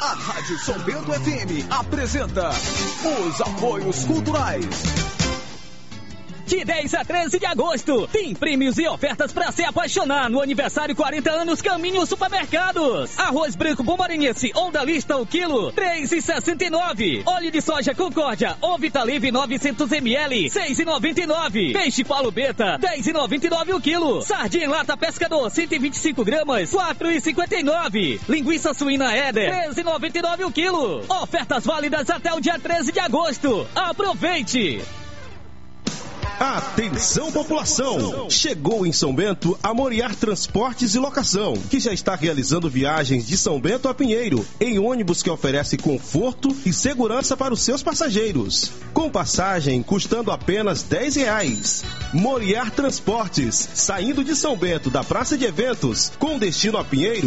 A Rádio São Bento FM apresenta os apoios culturais. De 10 a 13 de agosto, tem prêmios e ofertas para se apaixonar no aniversário 40 anos Caminho Supermercados. Arroz branco Bombarenense ou da lista o quilo, R$3,69. Óleo de soja Concórdia ou Vitalive 900 ml, R$6,99. Peixe Paulo Beta, R$10,99 o quilo. Sardinha em lata Pescador, 125 gramas, R$4,59. Linguiça suína Éder, R$13,99 o quilo. Ofertas válidas até o dia 13 de agosto. Aproveite! Atenção, população! Chegou em São Bento a Moriar Transportes e Locação, que já está realizando viagens de São Bento a Pinheiro, em ônibus que oferece conforto e segurança para os seus passageiros. Com passagem custando apenas R$10. Moriar Transportes, saindo de São Bento da Praça de Eventos, com destino a Pinheiro,